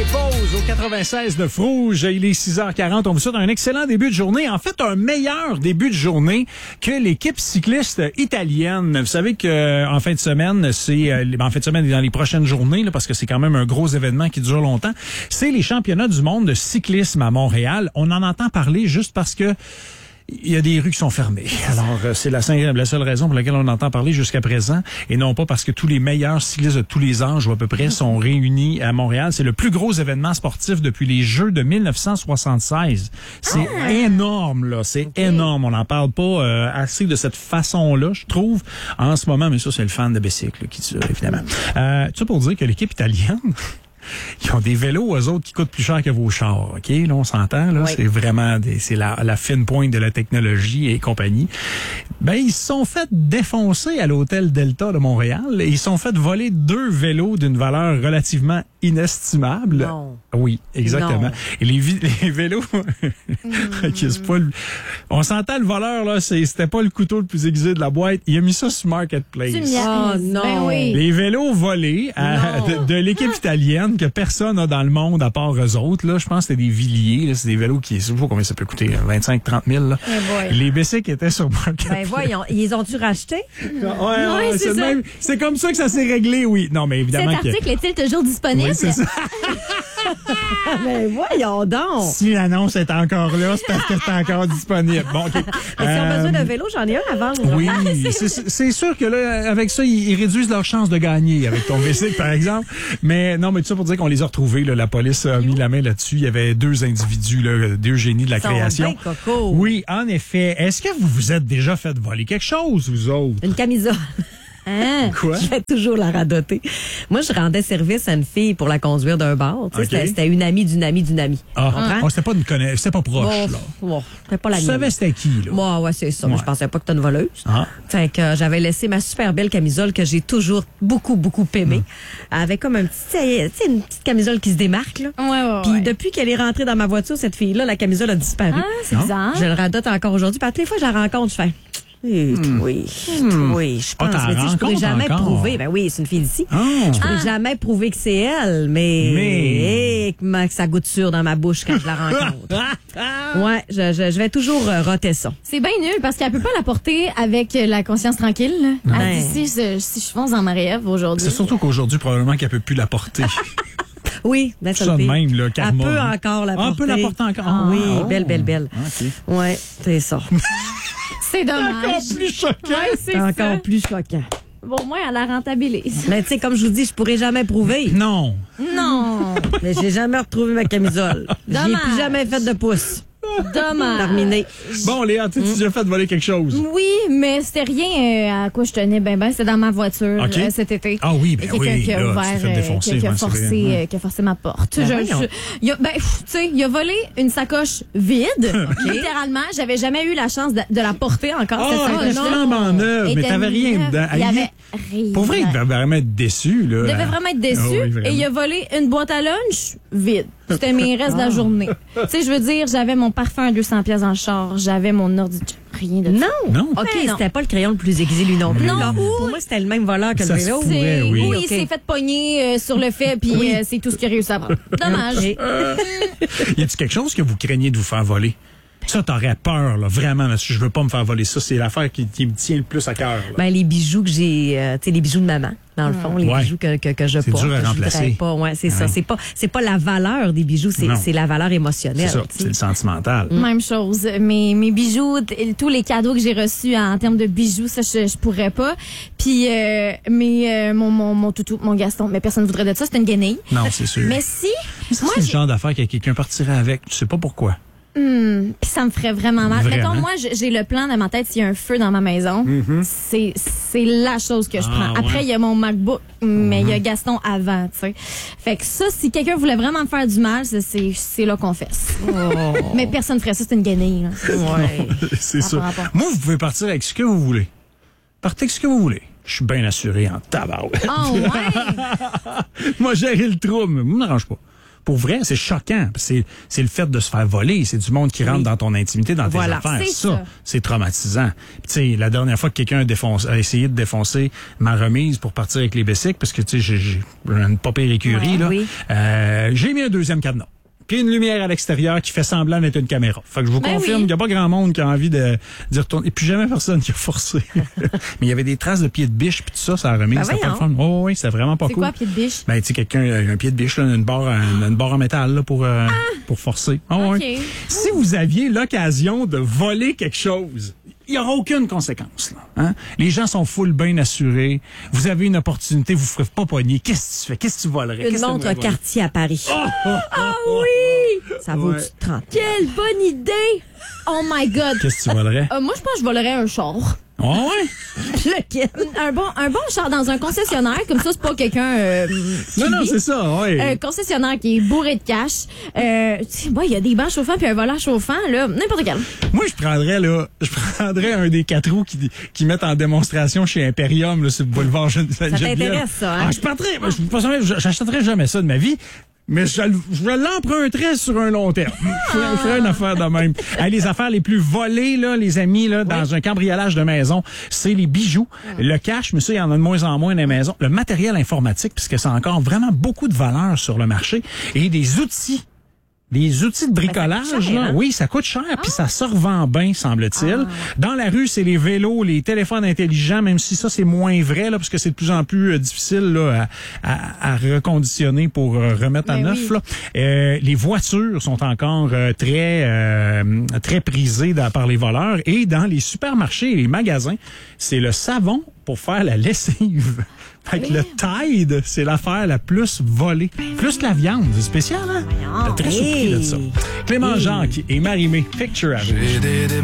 pause au 96 de Rouge. Il est 6h40. On vous souhaite un excellent début de journée. En fait, un meilleur début de journée que l'équipe cycliste italienne. Vous savez que en fin de semaine, en fin de semaine et dans les prochaines journées, là, parce que c'est quand même un gros événement qui dure longtemps, c'est les championnats du monde de cyclisme à Montréal. On en entend parler juste parce que il y a des rues qui sont fermées. Alors, c'est la seule raison pour laquelle on entend parler jusqu'à présent, et non pas parce que tous les meilleurs cyclistes de tous les âges, ou à peu près, sont réunis à Montréal. C'est le plus gros événement sportif depuis les Jeux de 1976. C'est énorme, là. C'est énorme. On n'en parle pas assez de cette façon-là, je trouve, en ce moment. Mais ça, c'est le fan de bicycle qui dit ça, évidemment. Tout ça pour dire que l'équipe italienne... Ils ont des vélos, eux autres, qui coûtent plus cher que vos chars, OK? Là, on s'entend, là. Oui. C'est vraiment c'est la fine pointe de la technologie et compagnie. Ben, ils se sont fait défoncer à l'hôtel Delta de Montréal. Et ils se sont fait voler 2 vélos d'une valeur relativement inestimable. Non. Oui, exactement. Non. Et les vélos, c'est pas on s'entend, le voleur, là, c'était pas le couteau le plus aiguisé de la boîte. Il a mis ça sur Marketplace. Oh non. Ben oui. Les vélos volés de l'équipe italienne que personne n'a dans le monde à part eux autres. Là, je pense que c'était des Villiers. Là, c'est des vélos qui, je sais pas combien ça peut coûter, 25-30 000. Là. Les bicycles étaient sur Marketplace. Ben voyons, ils ont-tu racheté? Ouais, c'est ça. C'est comme ça que ça s'est réglé, oui. Non, mais évidemment. Cet article est-il toujours disponible? Oui, c'est ça. Ben voyons donc! Si l'annonce est encore là, c'est parce que c'est encore disponible. Bon, OK. Mais si on a besoin d'un vélo, j'en ai un à vendre. Oui, c'est sûr que là, avec ça, ils réduisent leurs chances de gagner avec ton bicycle, par exemple. Mais non, mais tout ça pour dire qu'on les a retrouvés. Là, la police a mis la main là-dessus. Il y avait 2 individus, là, 2 génies de la création. Bien coco. Oui, en effet. Est-ce que vous vous êtes déjà fait voler quelque chose, vous autres? Une camisole. Hein? Quoi? Je vais toujours la radoter. Moi, je rendais service à une fille pour la conduire d'un bar. Tu sais, C'était une amie d'une amie d'une amie. Ah, c'était pas c'était pas proche, là. Bon, c'était pas la Tu mienne. savais c'était qui, là? Moi, ouais, c'est ça. Ouais. Mais je pensais pas que t'es une voleuse. Ah. Fait que j'avais laissé ma super belle camisole que j'ai toujours beaucoup, beaucoup aimée. Avec comme un petit, tu sais, une petite camisole qui se démarque, là. Ouais. Puis depuis qu'elle est rentrée dans ma voiture, cette fille-là, la camisole a disparu. Ah, c'est bizarre. Je le radote encore aujourd'hui. Puis à toutes les fois que je la rencontre, je fais... Oui, je pense. t'en Mais tu sais, je pourrais rencontres jamais encore? prouver. Ben oui, c'est une fille d'ici. Oh. Je pourrais jamais prouver que c'est elle, mais comment que ça goûte sûr dans ma bouche quand je la rencontre. Ouais, je vais toujours roter ça. C'est bien nul parce qu'elle peut pas la porter avec la conscience tranquille. Là. Elle dit, si je fonce dans ma rêve aujourd'hui. C'est surtout qu'aujourd'hui, probablement qu'elle peut plus la porter. Oui, ben ça de même, là, elle Karma. peut encore la porter. Elle peut la porter encore. Ah, oui, Oh. belle. OK. Ouais, c'est ça. C'est dommage. Encore plus choquant. Ouais, c'est ça. Encore plus choquant. Bon, au moins, elle la rentabilise. Mais tu sais, comme je vous dis, je pourrais jamais prouver. Non. Non. Mais j'ai jamais retrouvé ma camisole. J'ai Dommage. plus jamais fait de pouce. Dommage. Terminé. Bon, Léa, tu as déjà fait voler quelque chose? Oui, mais c'était rien à quoi je tenais ben. C'était dans ma voiture OK. Cet été. Ah oui, ben Quelqu'un oui, qui a là, ouvert, tu t'es fait défoncer, qui a ouais, c'est vrai. qui a forcé ma porte. Ben voyons. Il a volé une sacoche vide. Littéralement, j'avais jamais eu la chance de la porter encore, cette Ah, sacoche-là. non, neuve, mais était t'avais rien neuve. dedans. Il y avait rien. Pour vrai, il devait vraiment être déçu, là. Il devait vraiment être déçu. Ah oui, vraiment. Et il a volé une boîte à lunch vide. C'était mes restes de la journée. Tu sais, je veux dire, j'avais mon parfum à 200 pièces dans le char, j'avais mon ordi, rien de ça. Non. OK, Ben non. c'était pas le crayon le plus aiguisé, lui non plus. Non, là. ou- Pour moi, c'était le même voleur que Ça le se vélo. pourrait, oui. Oui, OK. il s'est fait pogner sur le fait, puis c'est tout ce qu'il a réussi à prendre. Dommage. OK. Y a-t-il quelque chose que vous craignez de vous faire voler? Ça, t'aurais peur, là, vraiment, parce que je veux pas me faire voler ça. C'est l'affaire qui me tient le plus à cœur, là. Ben, les bijoux que j'ai, tu sais, les bijoux de maman, dans le fond, les Ouais. bijoux que je C'est porte. dur à que je remplacer. voudrais pas. Ouais, c'est ça. C'est pas la valeur des bijoux, Non. c'est la valeur C'est émotionnelle. ça, tu sais. c'est le sentimental. Même chose. Mes bijoux, tous les cadeaux que j'ai reçus en termes de bijoux, ça, je pourrais pas. Puis, mon toutou, mon Gaston, mais personne ne voudrait de ça, c'est une guenille. Non, c'est sûr. Mais si, Ça, moi, c'est le genre d'affaire que quelqu'un partirait avec. Tu sais pas pourquoi. puis ça me ferait vraiment mal. Vraiment? Mettons, moi, j'ai le plan dans ma tête, s'il y a un feu dans ma maison, c'est la chose que je prends. Après, ouais. il y a mon MacBook, mais il y a Gaston avant, tu sais. Fait que ça, si quelqu'un voulait vraiment me faire du mal, c'est là qu'on fesse. Mais personne ne ferait ça, c'est une guenille. Là. Ouais. C'est Ça ça. par rapport. Moi, vous pouvez partir avec ce que vous voulez. Partez avec ce que vous voulez. Je suis bien assuré en tabarouette. Oh, ouais! Moi, gérer le trouble, mais me dérange pas. pour vrai, c'est choquant. C'est le fait de se faire voler. C'est du monde qui rentre dans ton intimité, dans tes affaires. Ça, c'est traumatisant. Tu sais, la dernière fois que quelqu'un a essayé de défoncer ma remise pour partir avec les bicycles, parce que tu sais, j'ai une pas pire écurie, j'ai mis un deuxième cadenas. Puis une lumière à l'extérieur qui fait semblant d'être une caméra. Fait que je vous confirme qu'il n'y a pas grand monde qui a envie d'y retourner. Et puis jamais personne qui a forcé. Mais il y avait des traces de pieds de biche puis tout ça, ça a remis. C'était pas le fun. Oh, oui, c'était vraiment pas cool. C'est quoi, pied de biche? Ben, tu sais, quelqu'un, un pied de biche, là, une barre en métal, là, pour forcer. Oh, okay. Oui. Si vous aviez l'occasion de voler quelque chose, il n'y aura aucune conséquence. Là, hein? Les gens sont full bien assurés. Vous avez une opportunité, vous ne ferez pas pogner. Qu'est-ce que tu fais? Qu'est-ce que tu volerais? Une montre Cartier à Paris. Ah oui! Ça vaut 30. Quelle bonne idée! Oh my God! Qu'est-ce que tu volerais? Moi, je pense que je volerais un char. Oh ouais? Un bon char dans un concessionnaire, comme ça, c'est pas quelqu'un. Non, c'est ça, oui. Un concessionnaire qui est bourré de cash. Il y a des bancs chauffants puis un volant chauffant, là, n'importe quel. Moi, je prendrais un des 4 roues qui mettent en démonstration chez Imperium, là, sur le boulevard Geneviève. Ça t'intéresse, ça, hein? J'achèterais jamais ça de ma vie. Mais je l'emprunterais sur un long terme. Je ferais une affaire de même. Les affaires les plus volées, là, les amis, là, dans un cambriolage de maison, c'est les bijoux, le cash, mais ça, il y en a de moins en moins dans les maisons, le matériel informatique, puisque ça a encore vraiment beaucoup de valeur sur le marché, et des outils. Des outils de bricolage, ça coûte cher, là, hein? oui, ça coûte cher, puis ça se revend bien, semble-t-il. Dans la rue, c'est les vélos, les téléphones intelligents, même si ça, c'est moins vrai, là, parce que c'est de plus en plus difficile là, à reconditionner pour remettre à neuf. Là. Les voitures sont encore très prisées par les voleurs. Et dans les supermarchés et les magasins, c'est le savon pour faire la lessive. Fait que le Tide, c'est l'affaire la plus volée. Plus que la viande. C'est spécial, hein? T'es très surpris de ça. Clément Jacques et Marie-Mé, Picture avec.